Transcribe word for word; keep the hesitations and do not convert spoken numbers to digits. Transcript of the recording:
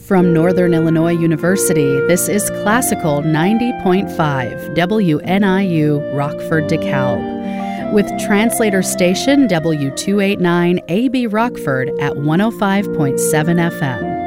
From Northern Illinois University, this is Classical ninety point five W N I U Rockford DeKalb, with translator station W two eighty-nine A B Rockford at one oh five point seven F M.